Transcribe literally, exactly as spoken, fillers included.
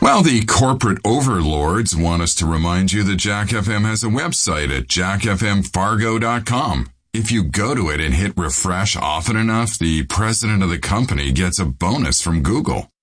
Well, the corporate overlords want us to remind you that Jack F M has a website at jack f m fargo dot com. If you go to it and hit refresh often enough, the president of the company gets a bonus from Google.